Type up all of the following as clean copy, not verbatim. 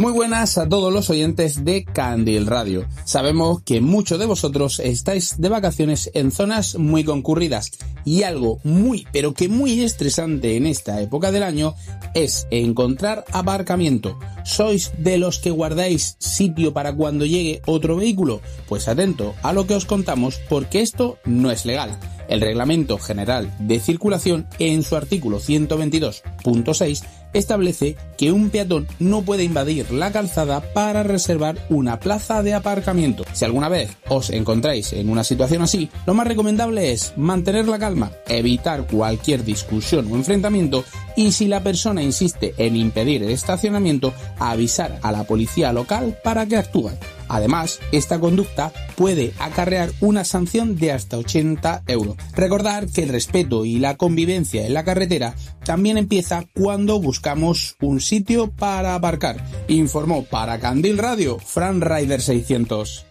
Muy buenas a todos los oyentes de Candil Radio. Sabemos que muchos de vosotros estáis de vacaciones en zonas muy concurridas y algo muy, pero que muy estresante en esta época del año es encontrar aparcamiento. ¿Sois de los que guardáis sitio para cuando llegue otro vehículo? Pues atento a lo que os contamos porque esto no es legal. El Reglamento General de Circulación, en su artículo 122.6, establece que un peatón no puede invadir la calzada para reservar una plaza de aparcamiento. Si alguna vez os encontráis en una situación así, lo más recomendable es mantener la calma, evitar cualquier discusión o enfrentamiento y si la persona insiste en impedir el estacionamiento, avisar a la policía local para que actúe. Además, esta conducta puede acarrear una sanción de hasta 80 euros. Recordar que el respeto y la convivencia en la carretera también empieza cuando buscamos un sitio para aparcar. Informó para Candil Radio, Fran Rider 600.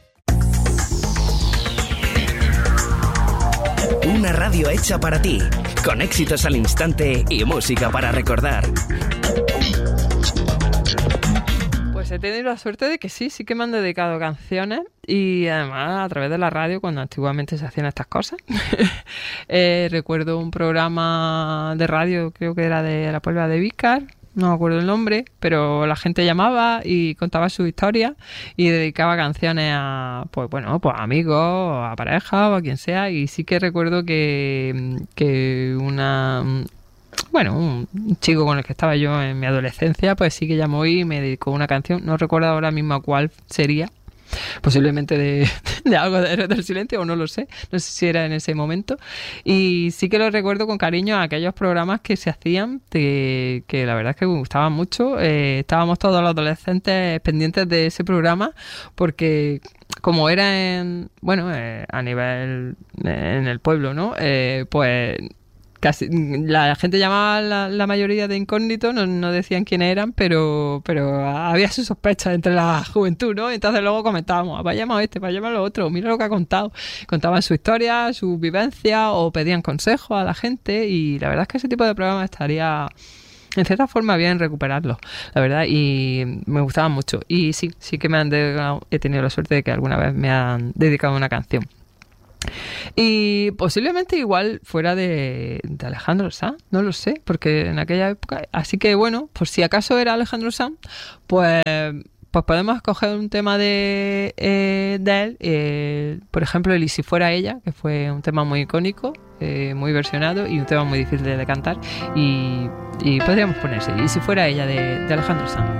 Una radio hecha para ti, con éxitos al instante y música para recordar. Pues he tenido la suerte de que sí que me han dedicado canciones y además a través de la radio cuando antiguamente se hacían estas cosas. Recuerdo un programa de radio, creo que era de la Puebla de Vícar, no me acuerdo el nombre, pero la gente llamaba y contaba su historia y dedicaba canciones a, pues bueno, pues a amigos, a pareja o a quien sea, y sí que recuerdo que un chico con el que estaba yo en mi adolescencia, pues sí que llamó y me dedicó una canción, no recuerdo ahora mismo a cuál sería, posiblemente de algo de Héroes del Silencio o no sé si era en ese momento, y sí que lo recuerdo con cariño a aquellos programas que se hacían que la verdad es que me gustaban mucho. Estábamos todos los adolescentes pendientes de ese programa porque como era a nivel en el pueblo, ¿no? Pues casi la gente llamaba la mayoría de incógnitos, no decían quiénes eran, pero había sus sospechas entre la juventud, ¿no? Entonces luego comentábamos, vayamos a este, vayamos a lo otro, mira lo que ha contado. Contaban su historia, su vivencia o pedían consejos a la gente y la verdad es que ese tipo de programas estaría en cierta forma bien recuperarlo, la verdad, y me gustaban mucho. Y sí que he tenido la suerte de que alguna vez me han dedicado una canción. Y posiblemente igual fuera de Alejandro Sanz, no lo sé, porque en aquella época, así que bueno, por si acaso era Alejandro Sanz, pues podemos escoger un tema de él, por ejemplo el Y si fuera ella, que fue un tema muy icónico, muy versionado y un tema muy difícil de cantar, y podríamos ponerse Y si fuera ella de Alejandro Sanz.